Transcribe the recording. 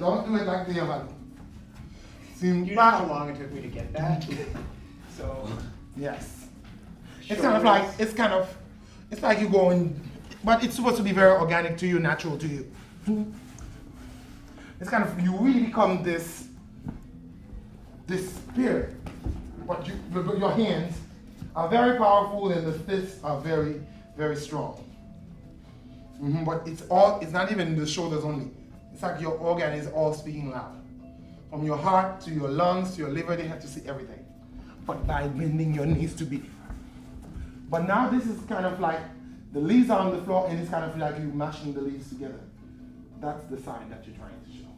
Don't do it like the other. You know how long it took me to get that? So. Yes. It's like you going, but it's supposed to be very organic to you, natural to you. It's kind of, you really become this spirit. But your hands are very powerful and the fists are very, very strong. But it's not even the shoulders only. It's like your organ is all speaking loud. From your heart to your lungs to your liver, they have to see everything. But by bending your knees to be. But now this is kind of like the leaves are on the floor and it's kind of like you mashing the leaves together. That's the sign that you're trying to show.